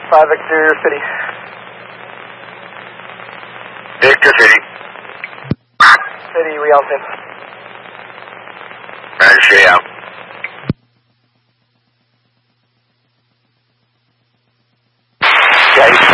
5 exterior city. Victor City. City, we all in. Roger, straight out. Yeah,